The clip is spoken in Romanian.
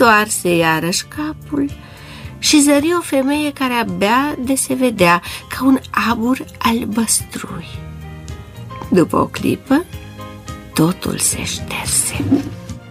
întoarse iarăși capul și zări o femeie care abia de se vedea ca un abur albăstrui. După o clipă, totul se șterse.